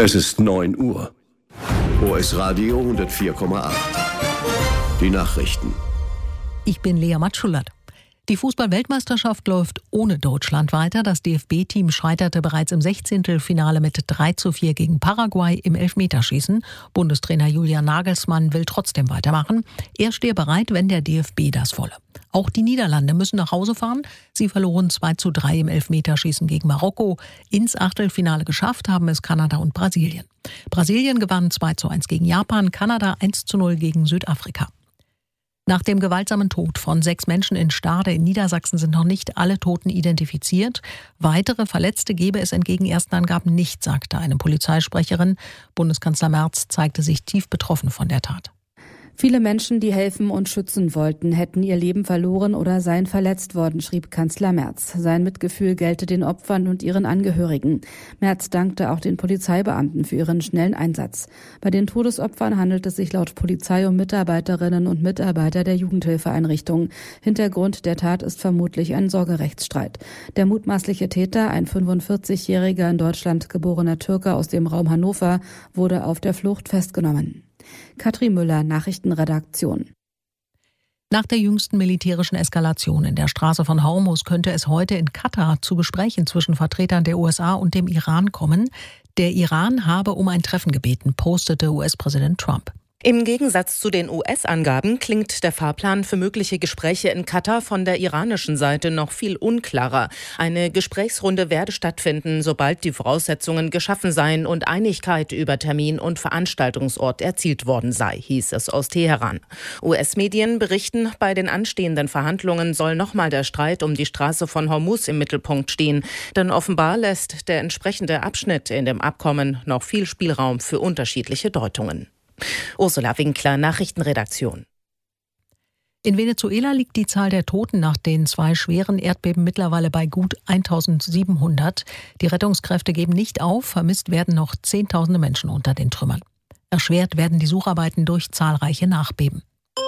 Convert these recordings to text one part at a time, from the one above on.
Es ist 9 Uhr. OS Radio 104,8. Die Nachrichten. Ich bin Lea Matschulert. Die Fußball-Weltmeisterschaft läuft ohne Deutschland weiter. Das DFB-Team scheiterte bereits im 16. Finale mit 3:4 gegen Paraguay im Elfmeterschießen. Bundestrainer Julian Nagelsmann will trotzdem weitermachen. Er stehe bereit, wenn der DFB das wolle. Auch die Niederlande müssen nach Hause fahren. Sie verloren 2:3 im Elfmeterschießen gegen Marokko. Ins Achtelfinale geschafft haben es Kanada und Brasilien. Brasilien gewann 2:1 gegen Japan, Kanada 1:0 gegen Südafrika. Nach dem gewaltsamen Tod von 6 Menschen in Stade in Niedersachsen sind noch nicht alle Toten identifiziert. Weitere Verletzte gebe es entgegen ersten Angaben nicht, sagte eine Polizeisprecherin. Bundeskanzler Merz zeigte sich tief betroffen von der Tat. Viele Menschen, die helfen und schützen wollten, hätten ihr Leben verloren oder seien verletzt worden, schrieb Kanzler Merz. Sein Mitgefühl gelte den Opfern und ihren Angehörigen. Merz dankte auch den Polizeibeamten für ihren schnellen Einsatz. Bei den Todesopfern handelt es sich laut Polizei um Mitarbeiterinnen und Mitarbeiter der Jugendhilfeeinrichtung. Hintergrund der Tat ist vermutlich ein Sorgerechtsstreit. Der mutmaßliche Täter, ein 45-jähriger in Deutschland geborener Türke aus dem Raum Hannover, wurde auf der Flucht festgenommen. Katrin Müller, Nachrichtenredaktion. Nach der jüngsten militärischen Eskalation in der Straße von Hormuz könnte es heute in Katar zu Gesprächen zwischen Vertretern der USA und dem Iran kommen. Der Iran habe um ein Treffen gebeten, postete US-Präsident Trump. Im Gegensatz zu den US-Angaben klingt der Fahrplan für mögliche Gespräche in Katar von der iranischen Seite noch viel unklarer. Eine Gesprächsrunde werde stattfinden, sobald die Voraussetzungen geschaffen seien und Einigkeit über Termin und Veranstaltungsort erzielt worden sei, hieß es aus Teheran. US-Medien berichten, bei den anstehenden Verhandlungen soll nochmal der Streit um die Straße von Hormuz im Mittelpunkt stehen. Denn offenbar lässt der entsprechende Abschnitt in dem Abkommen noch viel Spielraum für unterschiedliche Deutungen. Ursula Winkler, Nachrichtenredaktion. In Venezuela liegt die Zahl der Toten nach den 2 schweren Erdbeben mittlerweile bei gut 1700. Die Rettungskräfte geben nicht auf, vermisst werden noch Zehntausende Menschen unter den Trümmern. Erschwert werden die Sucharbeiten durch zahlreiche Nachbeben.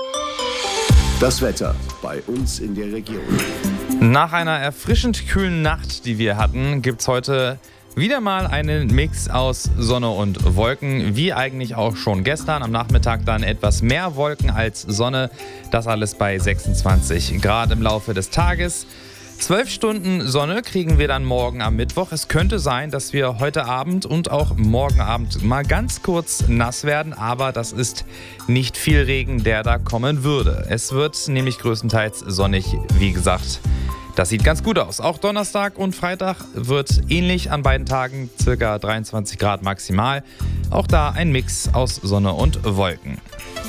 Das Wetter bei uns in der Region. Nach einer erfrischend kühlen Nacht, die wir hatten, gibt's heute wieder mal einen Mix aus Sonne und Wolken, wie eigentlich auch schon gestern. Am Nachmittag dann etwas mehr Wolken als Sonne. Das alles bei 26 Grad im Laufe des Tages. 12 Stunden Sonne kriegen wir dann morgen am Mittwoch. Es könnte sein, dass wir heute Abend und auch morgen Abend mal ganz kurz nass werden, aber das ist nicht viel Regen, der da kommen würde. Es wird nämlich größtenteils sonnig, wie gesagt. Das sieht ganz gut aus. Auch Donnerstag und Freitag wird ähnlich an beiden Tagen, ca. 23 Grad maximal. Auch da ein Mix aus Sonne und Wolken.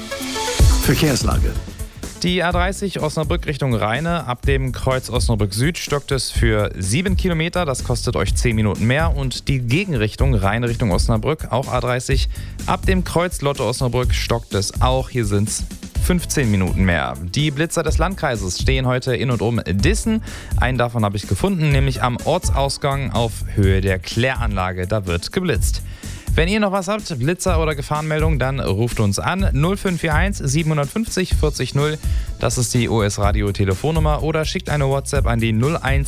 Verkehrslage. Die A30 Osnabrück Richtung Rheine. Ab dem Kreuz Osnabrück Süd stockt es für 7 Kilometer. Das kostet euch 10 Minuten mehr. Und die Gegenrichtung Rheine Richtung Osnabrück, auch A30. Ab dem Kreuz Lotte Osnabrück stockt es auch. Hier sind es 15 Minuten mehr. Die Blitzer des Landkreises stehen heute in und um Dissen. Einen davon habe ich gefunden, nämlich am Ortsausgang auf Höhe der Kläranlage. Da wird geblitzt. Wenn ihr noch was habt, Blitzer oder Gefahrenmeldung, dann ruft uns an 0541 750 40 0. Das ist die OS Radio Telefonnummer oder schickt eine WhatsApp an die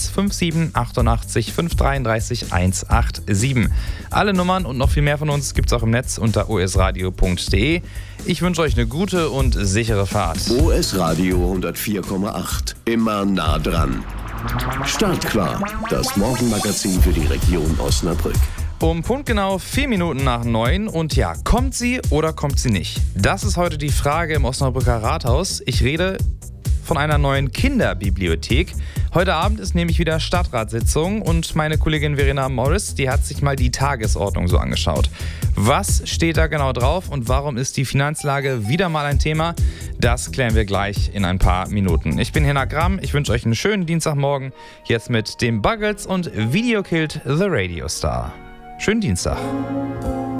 0157 88 533 187. Alle Nummern und noch viel mehr von uns gibt's auch im Netz unter osradio.de. Ich wünsche euch eine gute und sichere Fahrt. OS Radio 104,8. Immer nah dran. Startklar. Das Morgenmagazin für die Region Osnabrück. Um punktgenau 4 Minuten nach 9 und ja, kommt sie oder kommt sie nicht? Das ist heute die Frage im Osnabrücker Rathaus. Ich rede von einer neuen Kinderbibliothek. Heute Abend ist nämlich wieder Stadtratssitzung und meine Kollegin Verena Morris, die hat sich mal die Tagesordnung so angeschaut. Was steht da genau drauf und warum ist die Finanzlage wieder mal ein Thema? Das klären wir gleich in ein paar Minuten. Ich bin Hinak Gramm, ich wünsche euch einen schönen Dienstagmorgen. Jetzt mit dem Buggles und Video Killed the Radio Star. Schönen Dienstag.